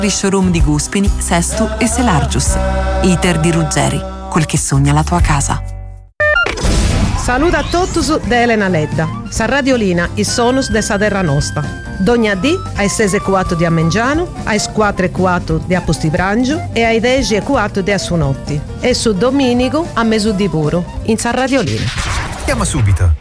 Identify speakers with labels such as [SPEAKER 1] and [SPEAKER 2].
[SPEAKER 1] Showroom di Guspini, Sestu e Selargius. Iter di Ruggeri, quel che sogna la tua casa.
[SPEAKER 2] Saluto a tutti da Elena Ledda. Sa Radiolina, i sonus de sa terra nostra. Dogna dì ai 6:04 di Ammengiano, ai 4:04 di Apostibranggio e ai 10:04 di Assunotti. E su Domenico a Mesù di Puro, in Sa Radiolina.
[SPEAKER 3] Chiama subito